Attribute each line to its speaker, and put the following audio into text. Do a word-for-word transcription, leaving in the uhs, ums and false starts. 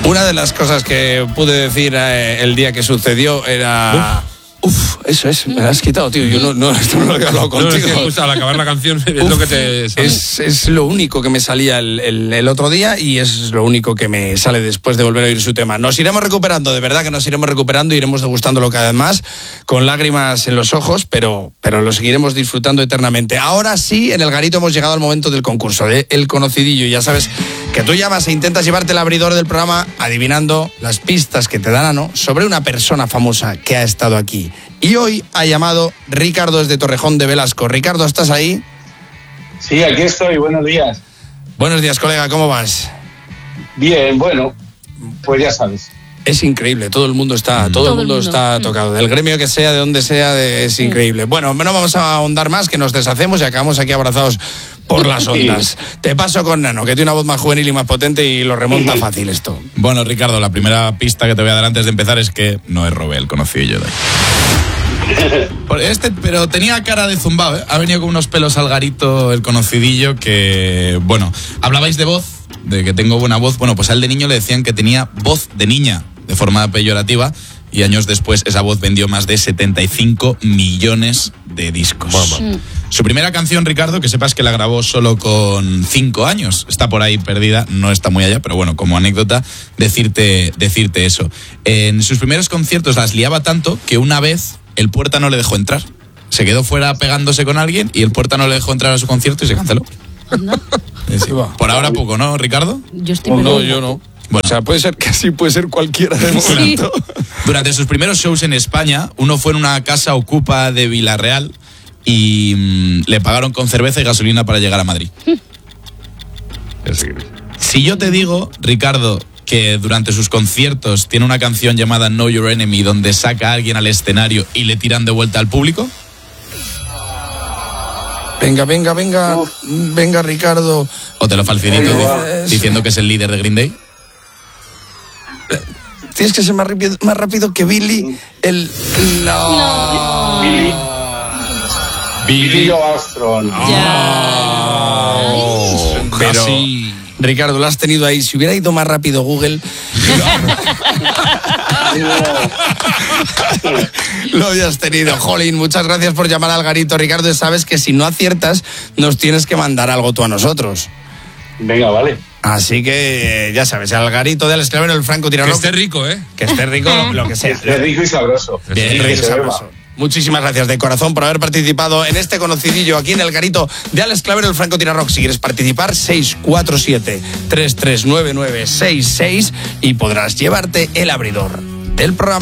Speaker 1: Una de las cosas que pude decir eh, el día que sucedió era... Uf. Uf, eso es, me lo has quitado, tío. Yo no, no, esto no lo he hablado contigo.
Speaker 2: No, es que justo al acabar la canción es Uf, lo que te sale.
Speaker 1: Es, es lo único que me salía el, el, el otro día y es lo único que me sale después de volver a oír su tema. Nos iremos recuperando, de verdad que nos iremos recuperando, iremos degustándolo cada vez más, con lágrimas en los ojos, pero, pero lo seguiremos disfrutando eternamente. Ahora sí, en el Garito hemos llegado al momento del concurso, de El Conocidillo. Ya sabes que tú llamas e intentas llevarte el abridor del programa adivinando las pistas que te dan Ano sobre una persona famosa que ha estado aquí. Y hoy ha llamado Ricardo desde Torrejón de Velasco. Ricardo, ¿estás ahí?
Speaker 3: Sí, aquí estoy. Buenos días.
Speaker 1: Buenos días, colega. ¿Cómo vas?
Speaker 3: Bien, bueno, pues ya sabes.
Speaker 1: Es increíble. Todo el mundo está, todo, todo el mundo, mundo está tocado. Del gremio que sea, de donde sea, de, es increíble. Bueno, no vamos a ahondar más, que nos deshacemos y acabamos aquí abrazados por las ondas. Sí. Te paso con Nano, que tiene una voz más juvenil y más potente y lo remonta fácil esto.
Speaker 4: Bueno, Ricardo, la primera pista que te voy a dar antes de empezar es que no es Robé, el conocido de Este, pero tenía cara de zumbao, ¿eh? Ha venido con unos pelos al garito el conocidillo que, bueno, hablabais de voz, de que tengo buena voz. Bueno, pues a él de niño le decían que tenía voz de niña, de forma peyorativa, y años después esa voz vendió más de setenta y cinco millones de discos. Wow. Su primera canción, Ricardo, que sepas que la grabó solo con cinco años. Está por ahí perdida, no está muy allá, pero bueno, como anécdota, decirte, decirte eso. En sus primeros conciertos las liaba tanto que una vez el Puerta no le dejó entrar. Se quedó fuera pegándose con alguien y el Puerta no le dejó entrar a su concierto y se canceló.
Speaker 5: ¿No?
Speaker 4: Sí, por ahora poco, ¿no, Ricardo?
Speaker 5: Yo estoy
Speaker 1: oh, no, yo no. Bueno. O sea, puede ser que sí, puede ser cualquiera de momento.
Speaker 4: Sí. Durante sus primeros shows en España, uno fue en una casa ocupa de Villarreal y mmm, le pagaron con cerveza y gasolina para llegar a Madrid. Si yo te digo, Ricardo, que durante sus conciertos tiene una canción llamada Know Your Enemy, donde saca a alguien al escenario y le tiran de vuelta al público.
Speaker 1: Venga, venga, venga, Uf. venga, Ricardo.
Speaker 4: O te lo facilito eh, diciendo que es el líder de Green Day.
Speaker 1: Tienes que ser más rápido, más rápido que Billy. El. No.
Speaker 3: no. Billy. Billy Armstrong.
Speaker 1: Oh. Pero. Sí. Ricardo, lo has tenido ahí. Si hubiera ido más rápido Google, lo habías tenido. Jolín, muchas gracias por llamar al Garito, Ricardo. Sabes que si no aciertas, nos tienes que mandar algo tú a nosotros.
Speaker 3: Venga, vale.
Speaker 1: Así que, ya sabes, al Garito de Alex Clavero, el Franco Tirarro.
Speaker 2: Que esté rico, ¿eh?
Speaker 1: Que esté rico, lo que sea.
Speaker 3: Que esté rico y sabroso.
Speaker 1: Bien, rico y sabroso. Muchísimas gracias de corazón por haber participado en este conocidillo aquí en el Garito de Alex Clavero, el Franco Tirarrock. Si quieres participar, seis cuatro siete, tres tres nueve nueve seis seis y podrás llevarte el abridor del programa.